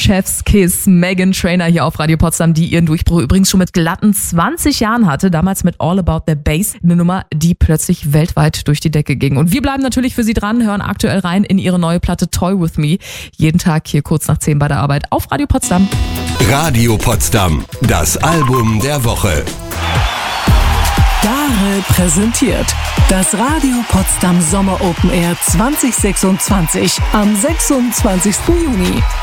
Chef's Kiss, Meghan Trainor hier auf Radio Potsdam, die ihren Durchbruch übrigens schon mit glatten 20 Jahren hatte. Damals mit All About the Bass, eine Nummer, die plötzlich weltweit durch die Decke ging. Und wir bleiben natürlich für Sie dran, hören aktuell rein in ihre neue Platte Toy With Me. Jeden Tag hier kurz nach 10 bei der Arbeit auf Radio Potsdam. Radio Potsdam, das Album der Woche. Dare präsentiert das Radio Potsdam Sommer Open Air 2026 am 26. Juni.